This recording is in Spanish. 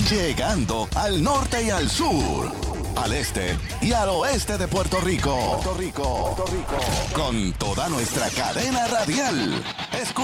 llegando al norte y al sur, al este y al oeste de Puerto Rico. Con toda nuestra cadena radial.